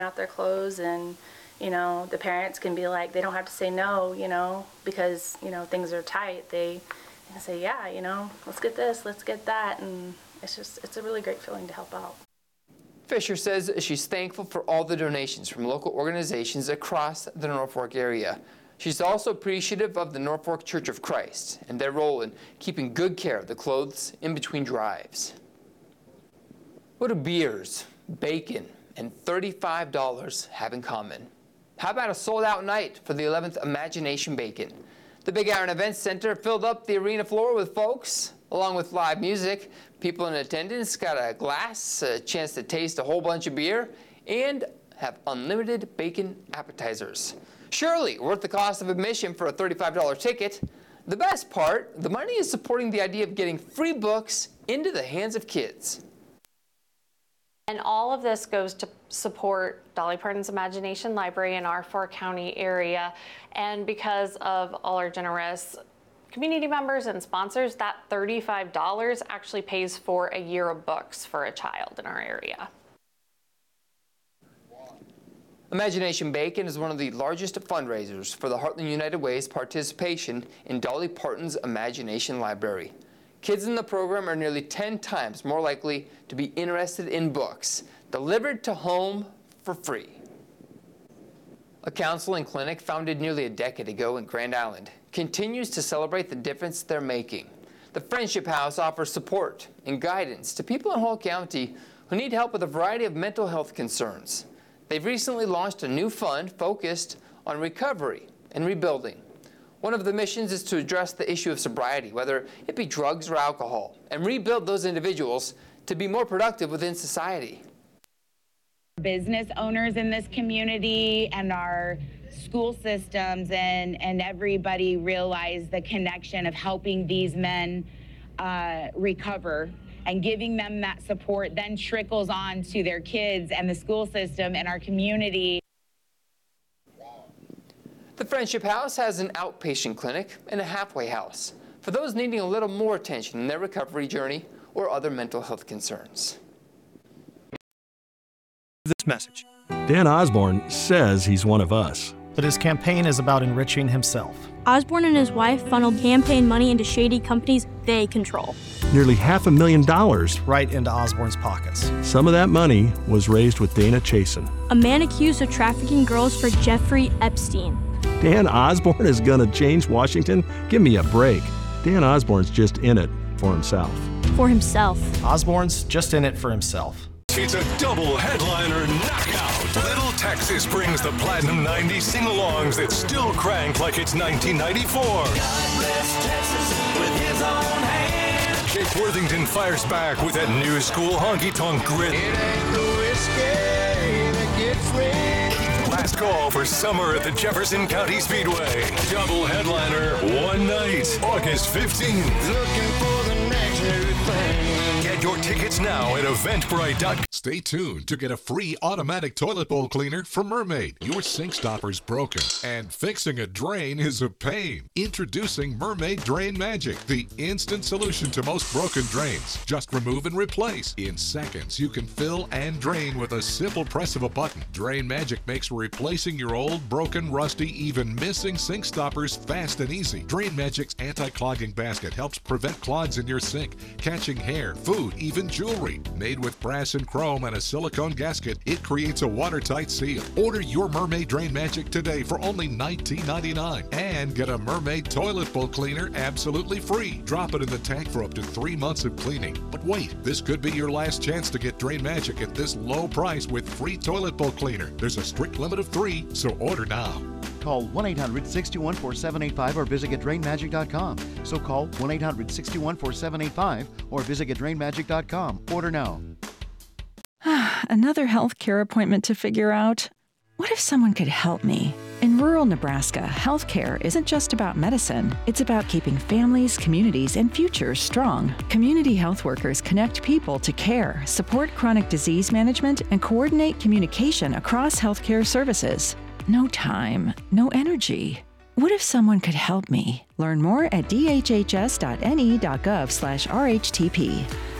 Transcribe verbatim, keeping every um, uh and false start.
out their clothes, and you know, the parents can be like, they don't have to say no, you know, because, you know, things are tight. They can say, yeah, you know, let's get this, let's get that. And it's just, it's a really great feeling to help out. Fisher says she's thankful for all the donations from local organizations across the Norfolk area. She's also appreciative of the Norfolk Church of Christ and their role in keeping good care of the clothes in between drives. What do beers, bacon, and thirty-five dollars have in common? How about a sold-out night for the eleventh Imagination Bacon? The Big Iron Events Center filled up the arena floor with folks, along with live music. People in attendance got a glass, a chance to taste a whole bunch of beer, and have unlimited bacon appetizers. Surely worth the cost of admission for a thirty-five dollar ticket. The best part, the money is supporting the idea of getting free books into the hands of kids. And all of this goes to support Dolly Parton's Imagination Library in our four county area. And because of all our generous community members and sponsors, that thirty-five dollars actually pays for a year of books for a child in our area. Imagination Bacon is one of the largest fundraisers for the Heartland United Way's participation in Dolly Parton's Imagination Library. Kids in the program are nearly ten times more likely to be interested in books, delivered to home for free. A counseling clinic founded nearly a decade ago in Grand Island continues to celebrate the difference they're making. The Friendship House offers support and guidance to people in Hall County who need help with a variety of mental health concerns. They've recently launched a new fund focused on recovery and rebuilding. One of the missions is to address the issue of sobriety, whether it be drugs or alcohol, and rebuild those individuals to be more productive within society. Business owners in this community and our school systems and, and everybody realize the connection of helping these men uh, recover, and giving them that support then trickles on to their kids and the school system and our community. The Friendship House has an outpatient clinic and a halfway house for those needing a little more attention in their recovery journey or other mental health concerns. This message. Dan Osborne says he's one of us. But his campaign is about enriching himself. Osborne and his wife funneled campaign money into shady companies they control. Nearly half a million dollars right into Osborne's pockets. Some of that money was raised with Dana Chasen, a man accused of trafficking girls for Jeffrey Epstein. Dan Osborne is gonna change Washington? Give me a break. Dan Osborne's just in it for himself. For himself. Osborne's just in it for himself. It's a double headliner knockout. Little Texas brings the Platinum ninety sing-alongs that still crank like it's nineteen ninety-four. God bless Texas with his own hand. Jake Worthington fires back with that new school honky-tonk grit. It ain't the whiskey that gets me. Last call for summer at the Jefferson County Speedway. Double headliner, one night, August fifteenth. Looking for the next new thing. Get your tickets now at eventbrite dot com. Stay tuned to get a free automatic toilet bowl cleaner from Mermaid. Your sink stopper's broken, and fixing a drain is a pain. Introducing Mermaid Drain Magic, the instant solution to most broken drains. Just remove and replace. In seconds, you can fill and drain with a simple press of a button. Drain Magic makes replacing your old, broken, rusty, even missing sink stoppers fast and easy. Drain Magic's anti-clogging basket helps prevent clogs in your sink, catching hair, food, even jewelry. Made with brass and chrome and a silicone gasket, it creates a watertight seal. Order your Mermaid Drain Magic today for only nineteen ninety-nine dollars and get a Mermaid toilet bowl cleaner absolutely free. Drop it in the tank for up to three months of cleaning. But wait, this could be your last chance to get Drain Magic at this low price with free toilet bowl cleaner. There's a strict limit of three, so order now. Call one eight hundred, six two one, four seven eight five or visit get drain magic dot com. So call one eight hundred, six two one, four seven eight five or visit get drain magic dot com. Order now. Another healthcare appointment to figure out. What if someone could help me? In rural Nebraska, healthcare isn't just about medicine. It's about keeping families, communities, and futures strong. Community health workers connect people to care, support chronic disease management, and coordinate communication across healthcare services. No time, no energy. What if someone could help me? Learn more at d h h s dot n e dot gov slash r h t p.